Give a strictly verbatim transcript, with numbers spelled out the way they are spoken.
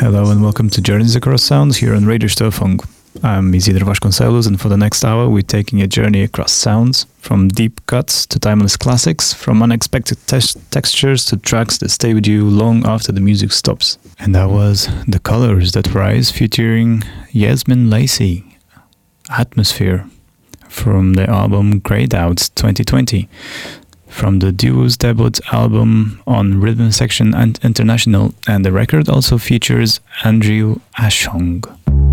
Hello and welcome to Journeys Across Sounds here on Radio Störfunk. I'm Isidro Vasconcelos, and for the next hour we're taking a journey across sounds, from deep cuts to timeless classics, from unexpected te- textures to tracks that stay with you long after the music stops. And that was The Colors That Rise featuring Yasmin Lacey, Atmosphere, from the album Greyed Out twenty twenty. From the duo's debut album on Rhythm Section and International, and the record also features Andrew Ashong.